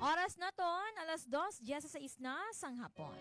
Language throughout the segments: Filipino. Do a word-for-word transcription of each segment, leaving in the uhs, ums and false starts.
Oras na ton, alas dos, diyesisais na sang hapon.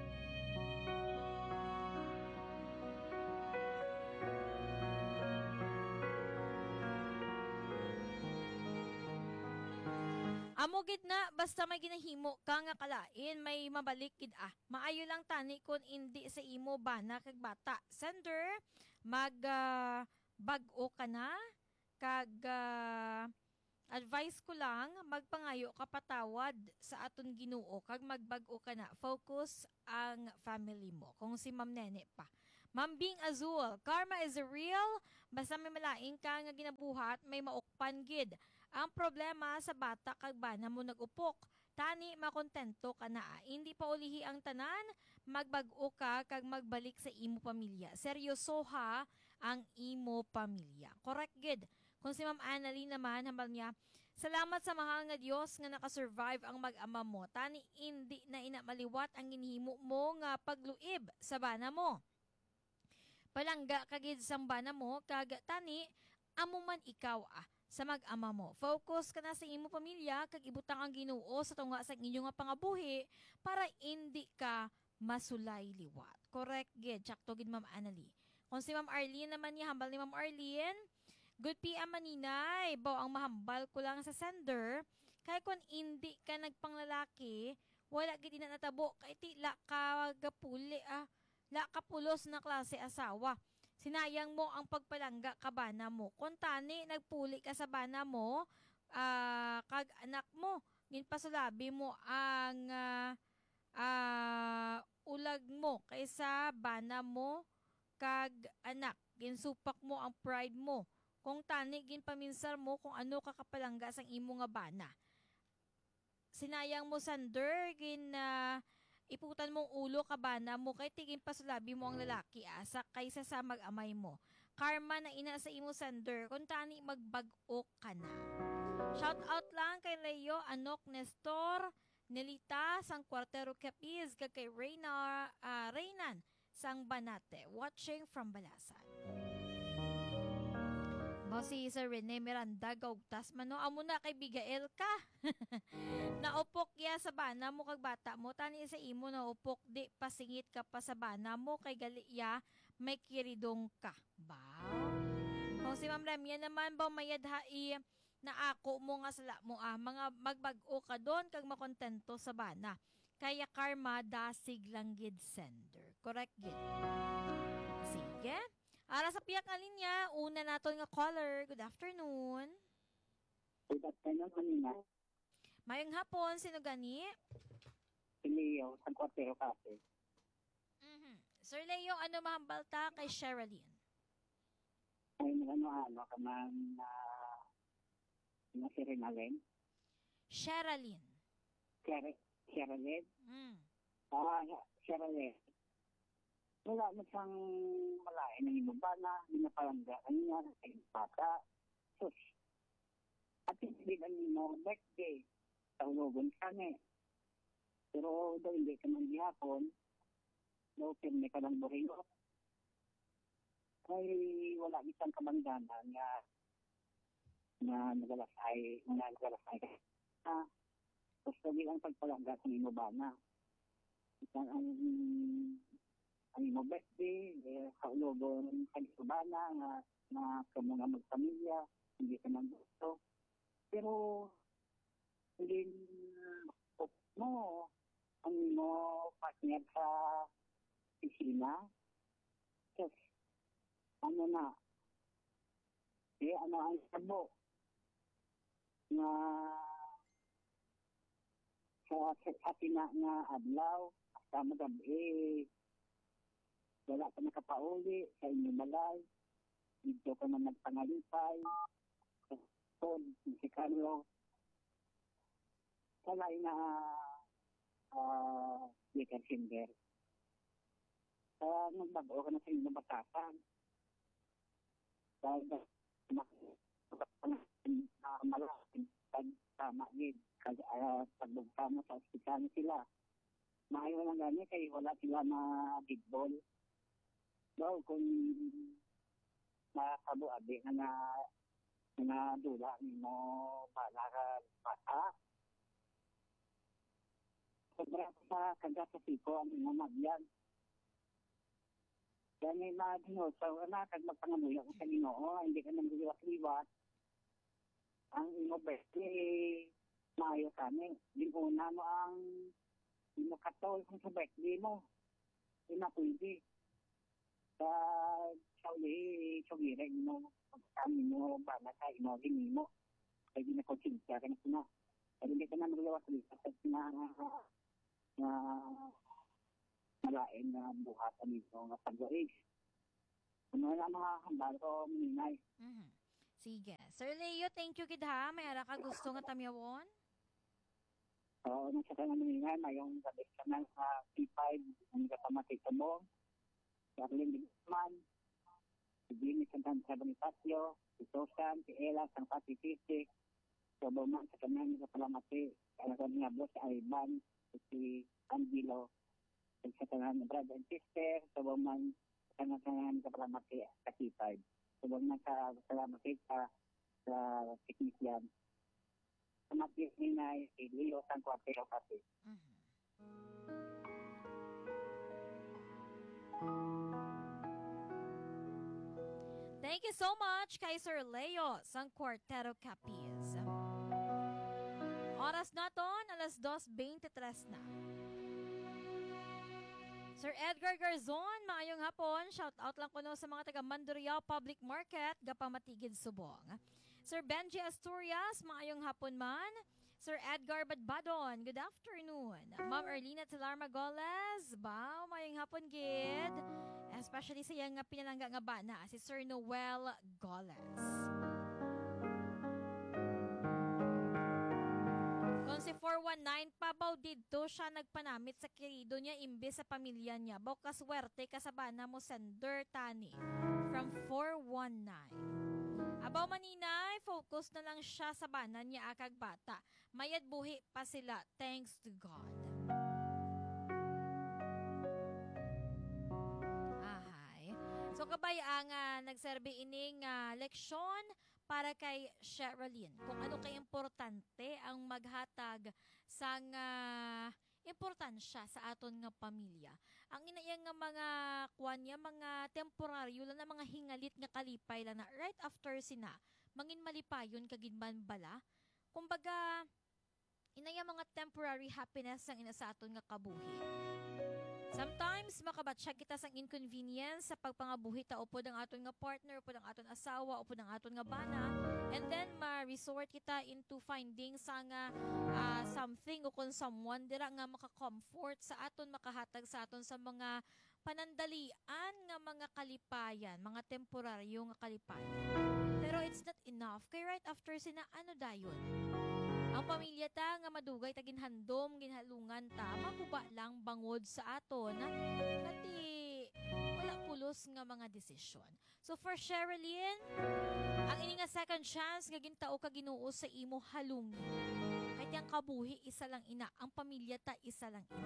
Amugid na, basta may ginahimo ka nga kalain, may mabalik kid ah. Maayo lang tani kung hindi sa imo bana kag bata. Sender, mag uh, bag-o ka na, kag uh, advice ko lang, magpangayo ka patawad sa aton Ginoo kag magbag-o ka na. Focus ang family mo. Kung si Ma'am Nene pa. Ma'am Bing Azul, karma is real. Basta may malaing ka nga ginabuhat, may maukpan gid. Ang problema sa bata kag bana mo nag-upok. Tani makontento ka na. Hindi pa ulihi ang tanan, magbag-o ka kag magbalik sa imo pamilya. Seryosoha ang imo pamilya. Correct gid. Kung si Ma'am Annalyn naman, hambal niya, salamat sa mahal nga Dios nga nakasurvive ang mag-ama mo. Tani hindi na inamaliwat ang ginhimo mo nga pagluib sa bana mo. Palangga kagid sang bana mo, kag tani, amo man ikaw ah, sa mag-ama mo. Focus ka na sa imo pamilya, kag ibutang ang Ginoo sa tunga sa inyo nga pangabuhi para hindi ka masulay liwat. Correct gid, tsakto gid Ma'am Annalyn. Kung si Ma'am Arlene naman niya, hambal ni Ma'am Arlene, good P M maninay, baw ang mahambal ko lang sa sender, kaya kung hindi ka nagpanglalaki, wala gid na natabo, kay tila ka gapuli ah, la kapulos na klase asawa. Sinayang mo ang pagpalangga ka bana mo. Kung tani, nagpuli ka sa bana mo, uh, kag anak mo, ginpasulabi mo ang uh, uh, ulag mo kaysa bana mo, kag anak. Ginsupak mo ang pride mo. Kung tani, ginpaminsar mo kung ano kakapalangga sang imo nga bana. Sinayang mo sander, gin uh, iputan mong ulo ka bana mo, kay tigin pasulabi mo ang lalaki asa kaysa sa mag-amay mo. Karma na ina sa imo sander, kung tani magbag-o ka na. Shout out lang kay Leo, Anok, Nestor, Nelita, sang Cuartero Capiz, kag kay Reyna, uh, Reynan, sang Banate, watching from Balasan. Bossy Sir Rene Miranda, gaugtas man no. Amo na kay Bigael ka. Naupok ya sa bana mo kag bata mo. Tani sa imo naupok di pasingit ka pa sa bana mo kay gali ya may kiridong ka. Ba? Kung si Ma'am Ramya naman ba mayadhai na ako mo nga sala mo ah. Mga magbag-o ka doon kag makontento sa bana. Kaya karma dasig lang gid sender. Correct gid. Sige. Ara sa piyak nga linya, una naton nga caller. Good afternoon. Good afternoon, kanina. Mayong hapon, sino gani? Si Leo, sa Cuartero Cafe. Mm-hmm. Sir Leo, ano mahambal ta kay Sherilyn? Ay, ano-ano ka man na uh, si Renalyn? Sherilyn. Sherilyn? Mm. Ah, Sherilyn. Wala mo siyang malain ng iba na pinapalangga kanina sa bata. Sus. At hindi lang mo birthday. Taulugon kami. Pero daw hindi ka man gihapon. Daw pirme ka lang buringot. Ay wala isang kabangdanan nga na nagalasay, na nagalasay ka. Ah, gusto bilang pagpalangga sa imo ba na. Isang ang ang imo birthday, eh, kaulobon sa isubana, nga, na kamo nga magpamilya, hindi ka nang gusto. Pero, hindi uh, mo, ang imo partner sa pisina, yes, ano na, eh, ano ang sabo, na sa sa tina nga adlaw, sa magabi, wala ka nakapauli sa inyong balay, dito ka man nagpangalipay, sa ton, si Carlo, salay na uh, Likan Sinder. Kaya nagbago ka na sa inyong batasan. Dahil na malaking tama din. Kaya pagbugta mo sa ospital sila. Maayo lang gani kay wala sila na big ball. Daw kung nakabuabi nga na nga dula mo bala ka bata sobra sa kagat sa siko ang mamagyan. Kaya may mga dinosaur na kag magpangamuyo ko sa Ginoo, hindi ka nang liwat-liwat. Ang imo besti maayo kami. Linguna mo ang imo katol kung sa birthday mo. Hindi na pwede. Sa sauli, sumire mo, kami mo, bala sa imo, hindi mo. Kaya di na konsinsya ka na sina. Kaya hindi ka na magliwat-liwat at na na malain na buhatan nito nga pag-uig. Ano na mga hambal ko, minay. Mhm. Sige. Sir Leo, thank you kid ha. May ara ka gusto nga tamyawon? Oo, nung sa kanang minay, mayroong gabi ka ng uh, P five, ang kapamatito mo. Darlene Bigman, si Jimmy Santan sa Bonifacio, si Susan, si Ella, sang Pati Fisik, si Oboman sa kanang kapalamati, kalagan nga boss, si Ivan, si Angelo, sa kanang brother and sister, si Oboman sa kanang kapalamati, sa P five. Si Oboman sa kapalamati sa sa technician. Sa Mati Minay, si Leo San Cuartero Pati. Mhm. Thank you so much kay Sir Leo sang Quartero Capiz. Oras naton, alas dos twenty-tres na. Sir Edgar Garzon, maayong hapon. Shout out lang ko no sa mga taga Mandurriao Public Market, Gapamatigid, Subong. Sir Benji Asturias, maayong hapon man. Sir Edgar Badbadon, good afternoon. Ma'am Erlina Tilar Magoles, bao, maayong hapon gid. Especially sa iyang pinalangga nga bana, si Sir Noel Goles. Kung si four one nine pa baw dito siya nagpanamit sa kirido niya imbes sa pamilya niya. Baw kaswerte kasabana mo sender tani from four one nine. Abaw maninay, focus na lang siya sa banan niya akag bata. Mayad buhi pa sila, thanks to God. Ahay. So kabay ang uh, nagserbi ining uh, leksyon para kay Sherilyn. Kung ano kay importante ang maghatag sang uh, importansya sa aton nga pamilya. Ang inayang nga mga kuan niya, mga temporaryo lang na mga hingalit nga kalipay lang na right after sina, mangin malipayon kagidman bala. Kumbaga, inayang mga temporary happiness ang ina sa aton nga kabuhi. Sometimes, makabatsyag kita sang inconvenience sa pagpangabuhi ta upod ang aton nga partner, upod ang aton asawa, upod ang aton nga bana. And then, ma-resort kita into finding sa nga uh, something o kung someone dira nga maka-comfort sa aton, makahatag sa aton sa mga panandalian nga mga kalipayan, mga temporaryo nga kalipayan. Pero it's not enough. Kay right after sina, ano dayon? Ang pamilya ta nga madugay ta ginhandom, ginhalungan ta, makuba lang bangod sa aton, nati wala pulos nga mga desisyon. So for Sherilyn, ang ini nga second chance nga gintao ka Ginoo sa imo halungin. Kahit ang kabuhi isa lang ina, ang pamilya ta isa lang ina.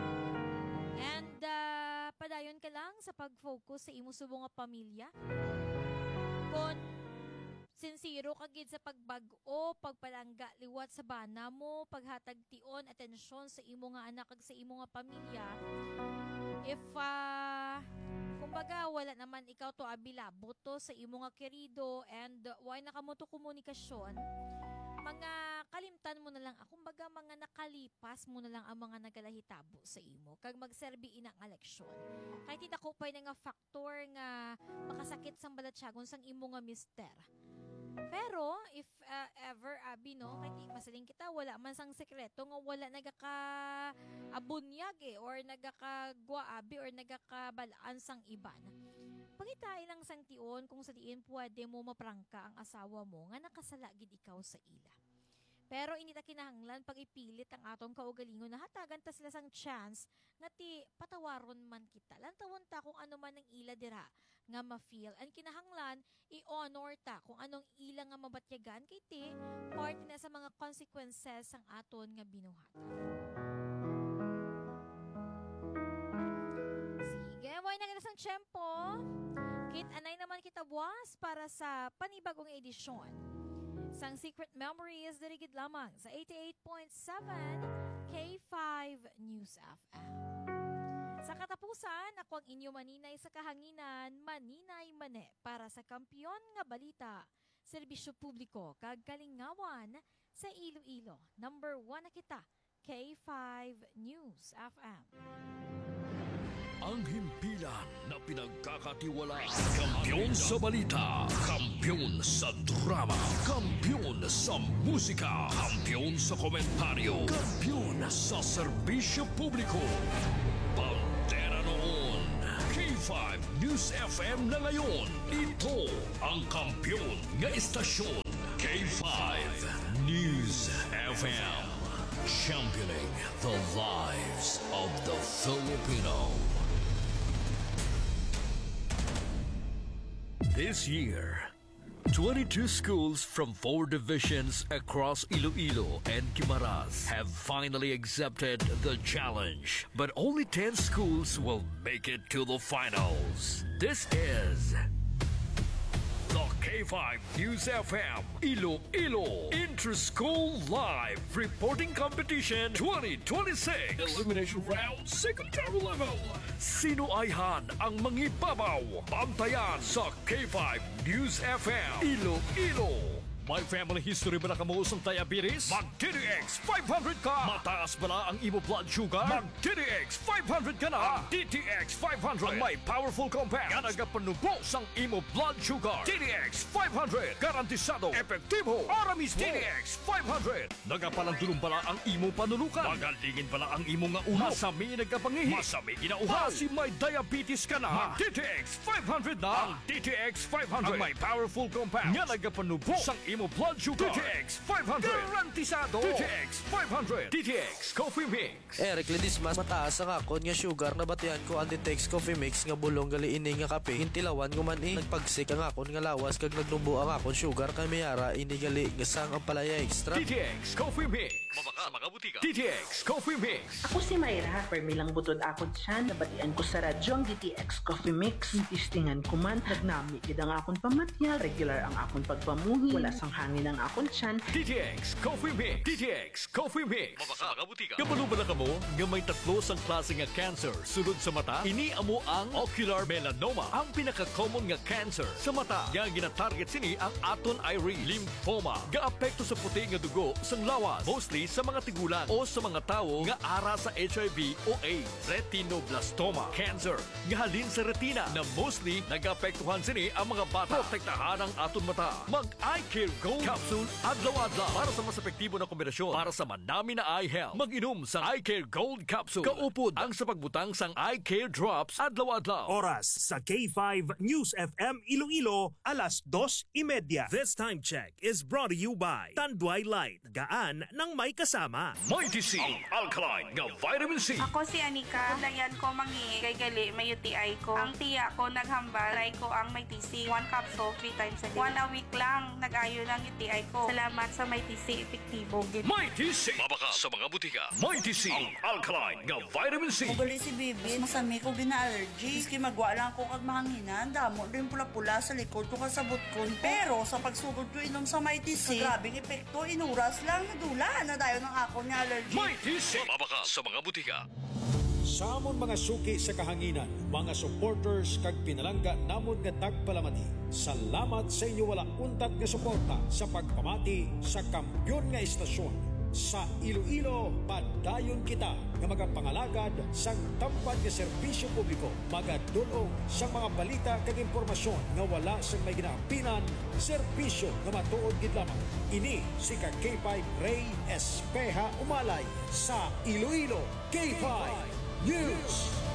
And uh, padayon ka lang sa pag-focus sa imo subong nga pamilya. Kung sincero ka gid sa pagbag-o, pagpalangga liwat sa bana mo, paghatag tion, atensyon sa imo nga anak kag sa imo nga pamilya. If uh, kumbaga wala naman ikaw to abilabot to sa imo nga kerido and uh, why nakamo to komunikasyon, mga kalimtan mo na lang, ah, kumbaga mga nakalipas mo na lang ang mga nagalahitabo sa imo kag magserbi ina nga leksyon. Kahit ita ko pay nga factor nga makasakit sang balatsagon sang imo nga mister. Pero, if uh, ever, abi, no, kahit masaling kita, wala man sang sekreto nga wala nagaka-abunyag eh, or nagaka-gwa abi, or nagaka-balaan sang iban. Pangitain lang sang tion kung sa diin pwede mo maprangka ang asawa mo nga nakasalagid ikaw sa ila. Pero inita kinahanglan pag ipilit ang atong kaugalingon na hatagan ta sila sang chance nga ti patawaron man kita. Lantawon ta kung ano man ang ila dira nga ma-feel. And kinahanglan i-honor ta kung anong ila nga mabatyagan kay ti part na sa mga consequences sang aton nga binuhatan. Sige, way na gina sang tiyempo. Kit anay naman kita buwas para sa panibagong edisyon sang Secret Memories dirigid lamang sa eighty-eight point seven K five News F M. Sa katapusan, ako ang inyo maninay sa kahanginan, maninay mane para sa kampiyon nga balita, serbisyo publiko kag kalingawan sa Iloilo. Number one na kita, K five News F M. Ang himpilan na pinagkakatiwalaan. Kampiyon sa balita, kampiyon sa drama, kampiyon sa musika, kampiyon sa komentaryo, kampiyon sa serbisyo publiko. Pantera noon, K five News F M na ngayon. Ito ang kampiyon nga istasyon. K five News F M. Championing the lives of the Filipino. This year, twenty-two schools from four divisions across Iloilo and Guimaras have finally accepted the challenge, but only ten schools will make it to the finals. This is the K five News F M Iloilo Inter-School Live Reporting Competition twenty twenty-six Elimination Round Secondary Level. Sino ayhan ang mangibabaw? Bantayan sa K five News F M Iloilo. May family history ba na kamuusong diabetes? Mag-D D X five hundred ka! Mataas ba na ang imo blood sugar? Mag-D D X five hundred ka na! Ang D T X five hundred ang may powerful compounds nga nagapanubos ang imo blood sugar. D D X five hundred garantisado, epektibo, aramis D D X five hundred. Nagapalandulong bala ang imo panulukan? Magalingin bala ang imo nga ulo? Masami nagapangihi? Masami ginauhaw? Kasi may diabetes ka na? Mag-D T X five hundred na! Ang D T X five hundred ang may powerful compounds nga nagapanubos ang imo mo blood sugar. D T X five hundred garantisado. D T X five hundred. D T X Coffee Mix. Eric Ledis mas mataas ang akon nga sugar na batian ko ang D T X Coffee Mix nga bulong gali ini nga kape. Hintilawan ko man eh. Nagpagsik ang akon nga lawas kag nagnubo ang akon sugar kay mayara ini gali nga sang ang palaya extra. D T X Coffee Mix. Mabaka mga butika. D T X Coffee Mix. Ako si Mayra. Permilang butod akon siya. Nabatian ko sa radyo ang D T X Coffee Mix. Tistingan ko man. Nagnami gid ang akon pamatya. Regular ang akon pagpamuhi. Wala sang hangin ang akon tiyan. D T X Coffee Mix. D T X Coffee Mix. Mabaka mga butika. Kabalo ba na kamo nga may tatlo sang klase nga cancer sulod sa mata? Ini amo ang ocular melanoma. Ang pinaka-common nga cancer sa mata. Nga gina-target sini ang aton iris. Lymphoma. Ga-apekto sa puti nga dugo sang lawas. Mostly sa mga tigulang o sa mga tao nga ara sa H I V o AIDS. Retinoblastoma. Cancer. Nga halin sa retina na mostly nag-apektuhan sini ang mga bata. Protektahan ang aton mata. Mag-eye care Gold Capsule adlaw-adlaw para sa mas epektibo na kombinasyon para sa manami na eye health. Mag-inom sa Eye Care Gold Capsule. Kaupod ang sa pagbutang sang Eye Care Drops adlaw-adlaw. Oras sa K five News F M Iloilo, alas dos imedya. This time check is brought to you by Tanduay Light, gaan ng may kasama. Mighty C, ang alkaline nga vitamin C. Ako si Anika. Dayan ko mangi kay gali may U T I ko. Ang tiya ko naghambal. Try ko ang may T C. One capsule, three times a day. One a week lang. Nag-ayo ng U T I ko. Salamat sa may T C. Epektibo. Mighty C. Mabaka sa mga butika. Mighty C, ang alkaline nga vitamin C. Ugali si Bibi, masami ko gina-allergy. Iski magwa lang ko kag mahanginan. Damo din pula-pula sa likod ko kasabot ko. Pero sa pagsugod ko inom sa may T C, grabing epekto, inuras lang, nadula na dayo ng ako ni allergy. Mighty C. Mabaka sa mga butika. Sa amon mga suki sa kahanginan, mga supporters kag pinalangga namon nga tagpalamati. Salamat sa inyo wala untat nga suporta sa pagpamati sa kampyon nga istasyon. Sa Iloilo, padayon kita nga magapangalagad sa tampad nga serbisyo publiko. Magadulong sa mga balita kag impormasyon nga wala sa may ginaampinan, serbisyo nga matuod gid lamang. Ini si ka K five Ray Espeja Umalay sa Iloilo K five News